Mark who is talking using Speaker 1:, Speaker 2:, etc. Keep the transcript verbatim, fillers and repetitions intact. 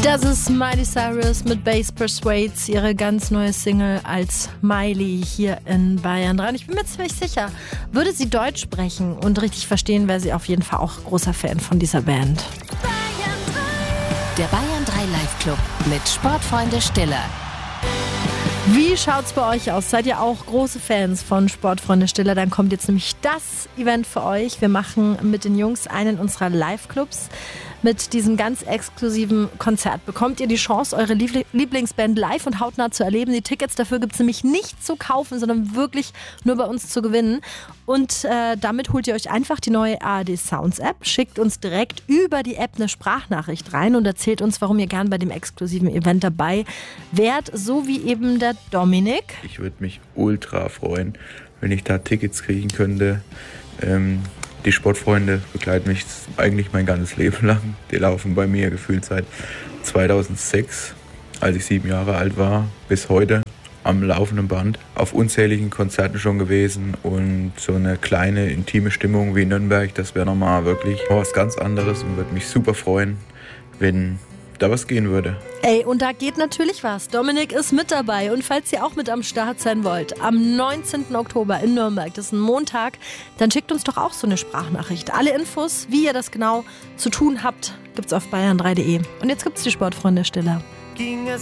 Speaker 1: Das ist Miley Cyrus mit Bass Persuades, ihre ganz neue Single als Miley hier in Bayern drei. Und ich bin mir ziemlich sicher, würde sie Deutsch sprechen und richtig verstehen, wäre sie auf jeden Fall auch großer Fan von dieser Band.
Speaker 2: Der Bayern drei Live Club mit Sportfreunde Stiller.
Speaker 1: Wie schaut's bei euch aus? Seid ihr auch große Fans von Sportfreunde Stiller? Dann kommt jetzt nämlich das Event für euch. Wir machen mit den Jungs einen unserer Live-Clubs. Mit diesem ganz exklusiven Konzert bekommt ihr die Chance, eure Lieblingsband live und hautnah zu erleben. Die Tickets dafür gibt es nämlich nicht zu kaufen, sondern wirklich nur bei uns zu gewinnen. Und äh, damit holt ihr euch einfach die neue A R D Sounds App, schickt uns direkt über die App eine Sprachnachricht rein und erzählt uns, warum ihr gern bei dem exklusiven Event dabei wärt, so wie eben der Dominik.
Speaker 3: Ich würde mich ultra freuen, wenn ich da Tickets kriegen könnte. Ähm Die Sportfreunde begleiten mich eigentlich mein ganzes Leben lang. Die laufen bei mir gefühlt seit zweitausendsechs, als ich sieben Jahre alt war, bis heute am laufenden Band. Auf unzähligen Konzerten schon gewesen und so eine kleine, intime Stimmung wie in Nürnberg, das wäre nochmal wirklich was ganz anderes und würde mich super freuen, wenn da was gehen würde.
Speaker 1: Ey, und da geht natürlich was. Dominik ist mit dabei. Und falls ihr auch mit am Start sein wollt, am neunzehnten Oktober in Nürnberg, das ist ein Montag, dann schickt uns doch auch so eine Sprachnachricht. Alle Infos, wie ihr das genau zu tun habt, gibt's auf bayern drei punkt de. Und jetzt gibt's die Sportfreunde Stiller.
Speaker 4: Ging es